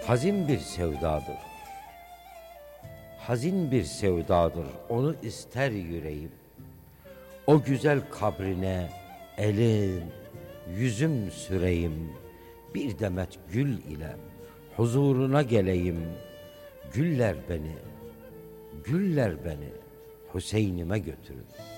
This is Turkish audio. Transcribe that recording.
Hazin bir sevdadır. Hazin bir sevdadır, onu ister yüreğim. O güzel kabrine elin, yüzüm süreyim. Bir demet gül ile huzuruna geleyim. Güller beni, güller beni Hüseyin'ime götürün.